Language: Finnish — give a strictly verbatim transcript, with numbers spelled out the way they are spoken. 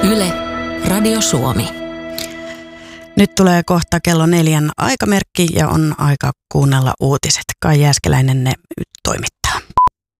Yle, Radio Suomi. Nyt tulee kohta kello neljän aikamerkki ja on aika kuunnella uutiset. Kai Jääskeläinen ne toimittaa.